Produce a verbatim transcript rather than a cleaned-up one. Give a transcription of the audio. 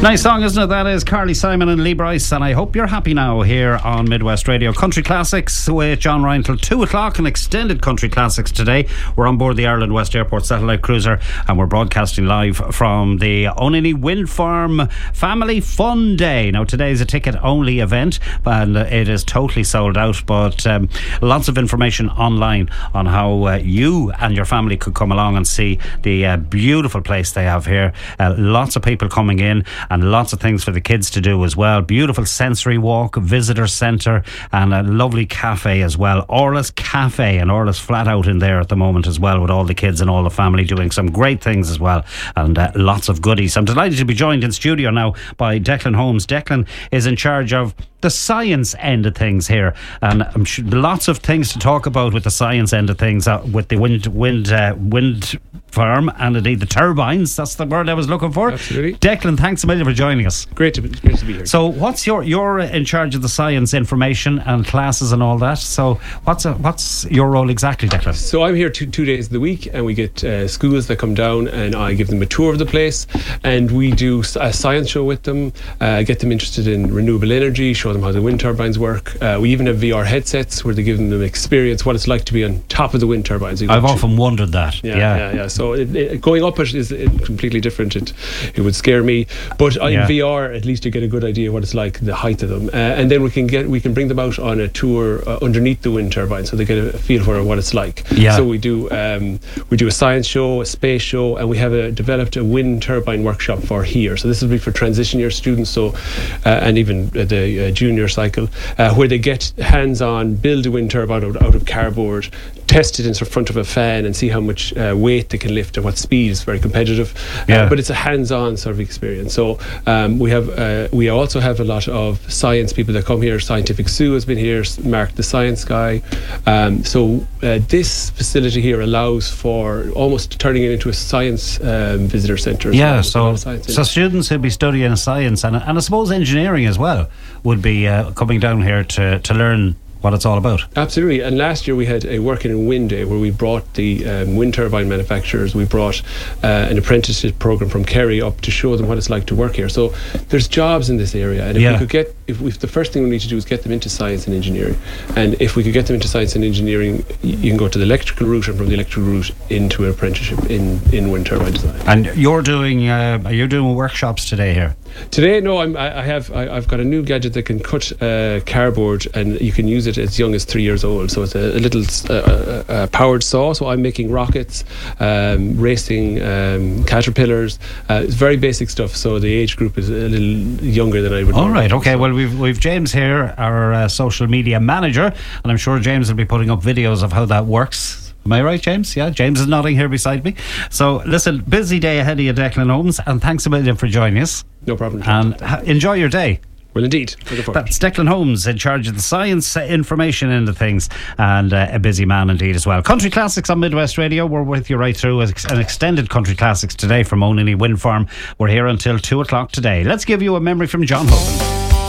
Nice song, isn't it? That is Carly Simon and Lee Bryce, and I hope you're happy now here on Midwest Radio. Country Classics with John Ryan till two o'clock, and extended Country Classics today. We're on board the Ireland West Airport satellite cruiser, and we're broadcasting live from the Onini Wind Farm Family Fun Day. Now, today is a ticket-only event, and it is totally sold out, but um, lots of information online on how uh, you and your family could come along and see the uh, beautiful place they have here. Uh, lots of people coming in, and lots of things for the kids to do as well. Beautiful sensory walk, visitor centre, and a lovely cafe as well. Orla's Cafe, and Orla's flat out in there at the moment as well, with all the kids and all the family doing some great things as well, and uh, lots of goodies. I'm delighted to be joined in studio now by Declan Holmes. Declan is in charge of the science end of things here, and I'm sure lots of things to talk about with the science end of things, uh, with the wind wind uh, wind farm, and indeed the turbines. That's the word I was looking for. Absolutely. Declan, thanks a million for joining us. Great to be, great to be here. So what's your you're in charge of the science information and classes and all that, so what's a, what's your role exactly, Declan? So I'm here two, two days of the week, and we get uh, schools that come down, and I give them a tour of the place, and we do a science show with them, uh, get them interested in renewable energy, show them how the wind turbines work. Uh, we even have V R headsets where they give them experience what it's like to be on top of the wind turbines. I've often wondered that. Yeah, yeah, yeah. yeah. So it, it, going up it is it completely different. It it would scare me, but in yeah. V R at least you get a good idea what it's like, the height of them, uh, and then we can get we can bring them out on a tour uh, underneath the wind turbine, so they get a feel for what it's like. Yeah. So we do um, we do a science show, a space show, and we have a, developed a wind turbine workshop for here. So this will be for transition year students, so uh, and even the uh, junior cycle, uh, where they get hands-on, build a wind turbine out, out of cardboard, test it in front of a fan, and see how much uh, weight they can lift and what speed. Is very competitive, yeah. uh, but it's a hands-on sort of experience. So um, we have uh, we also have a lot of science people that come here. Scientific Sue has been here, Mark the science guy. Um, so uh, this facility here allows for almost turning it into a science um, visitor centre. Yeah, well, so so students who'd be studying science and and I suppose engineering as well would be uh, coming down here to to learn what it's all about. Absolutely. And last year we had a Working in Wind Day where we brought the um, wind turbine manufacturers, we brought uh, an apprenticeship program from Kerry up to show them what it's like to work here. So there's jobs in this area, and if yeah. we could get if, we, if the first thing we need to do is get them into science and engineering, and if we could get them into science and engineering, you can go to the electrical route, and from the electrical route into an apprenticeship in, in wind turbine design. And you're doing uh, are you doing workshops today here? Today, no, I'm, I have I, I've got a new gadget that can cut uh, cardboard, and you can use it as young as three years old. So it's a, a little uh, uh, powered saw. So I'm making rockets, um, racing um, caterpillars. Uh, it's very basic stuff. So the age group is a little younger than I would. All right, okay. So. Well, we've we've James here, our uh, social media manager, and I'm sure James will be putting up videos of how that works. Am I right, James? Yeah, James is nodding here beside me. So listen, busy day ahead of you, Declan Holmes, and thanks a million for joining us. No problem. And ha- enjoy your day. Well, indeed. That's Declan Holmes, in charge of the science, uh, information into things, and uh, a busy man indeed as well. Country Classics on Midwest Radio. We're with you right through an extended Country Classics today from Onini Wind Farm. We're here until two o'clock today. Let's give you a memory from John Hogan.